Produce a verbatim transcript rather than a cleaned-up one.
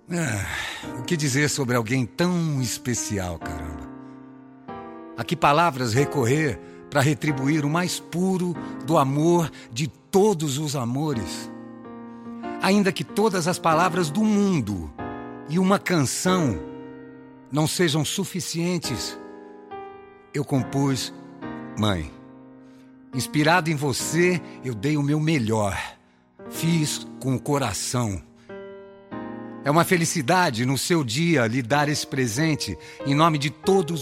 Ah, o que dizer sobre alguém tão especial, caramba? A que palavras recorrer para retribuir o mais puro do amor de todos os amores? Ainda que todas as palavras do mundo e uma canção não sejam suficientes, eu compus Mãe. Inspirado em você, eu dei o meu melhor. Fiz com o coração. É uma felicidade no seu dia lhe dar esse presente em nome de todos